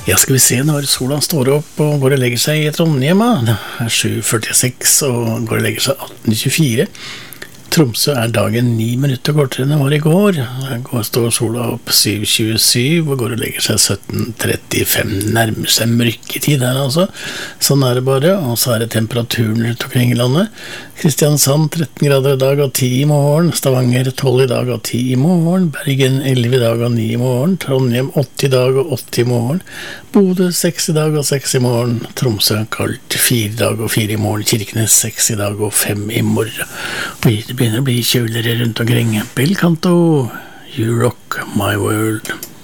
Ja, skal vi se når sola står opp og går og legger seg i Trondheim. Det 7:46 og går og legger seg 18:24. Tromsø dagen 9 minutter kortere enn det var i går. Står sola opp 7:27 og går og legger seg 17:35. Nærmer seg mørketid her altså. Sånn det bare. Og så det temperaturen rundt omkring i landet. Kristiansand 13 grader i dag og 10 i morgen. Stavanger 12 i dag og 10 i morgen. Bergen 11 i dag og 9 i morgen. Trondheim 80 i dag og 80 i morgen. Bodø 6 i dag og 6 i morgen. Tromsø kaldt 4 i dag og 4 i morgen. Kirkenes 6 i dag og 5 i morgen. Og det begynner å bli kjøligere rundt omkring. Bill Canto, You Rock My World.